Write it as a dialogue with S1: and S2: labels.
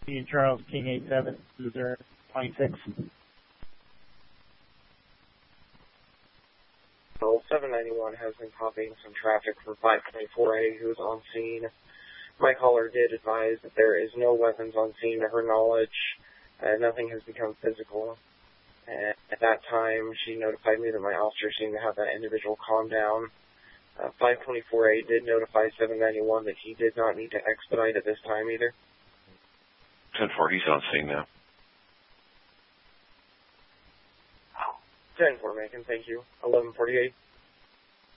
S1: Ian Charles, King 87, Loser 26.
S2: Well, 791 has been copying some traffic from 524A who is on scene. My caller did advise that there is no weapons on scene to her knowledge. Nothing has become physical. And at that time, she notified me that my officer seemed to have that individual calm down. 524A did notify 791 that he did not need to expedite at this time either.
S3: 10-4, he's on scene now.
S2: 10-4, Macon, thank you. 1148.